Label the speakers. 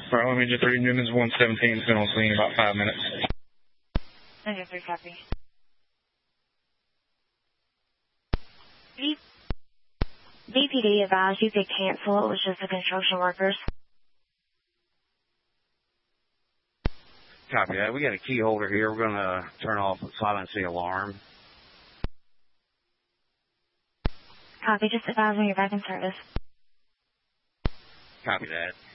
Speaker 1: All right, let me just read Newman's 117. It's been on scene about 5 minutes.
Speaker 2: 93, copy. BPD advised you could cancel. It was just the construction workers.
Speaker 3: Copy that. We got a key holder here. We're going to turn off and silence the alarm.
Speaker 2: Copy. Just advise when you're back in service.
Speaker 3: Copy that.